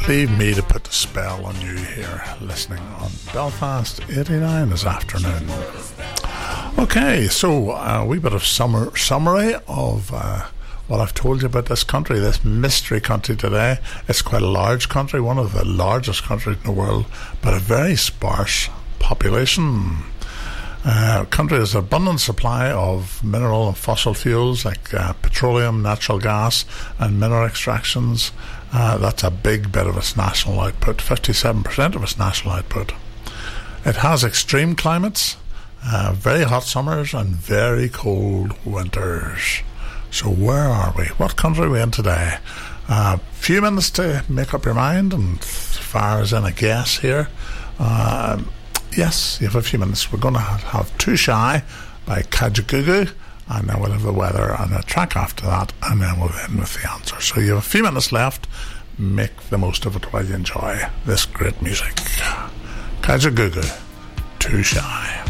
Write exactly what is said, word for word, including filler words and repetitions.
Leave me to put a spell on you here, listening on Belfast eighty-nine this afternoon. Okay, so a wee bit of summer summary of uh, what I've told you about this country, this mystery country today. It's quite a large country, one of the largest countries in the world, but a very sparse population. Uh, country has an abundant supply of mineral and fossil fuels like uh, petroleum, natural gas and mineral extractions. Uh, that's a big bit of its national output, fifty-seven percent of its national output. It has extreme climates, uh, very hot summers and very cold winters. So where are we? What country are we in today? A uh, few minutes to make up your mind, and as far as in a guess here, uh, yes, you have a few minutes. We're going to have Too Shy by Kajagoogoo, and then we'll have the weather and a track after that, and then we'll end with the answer. So you have a few minutes left. Make the most of it while you enjoy this great music. Kajagoogoo, Too Shy.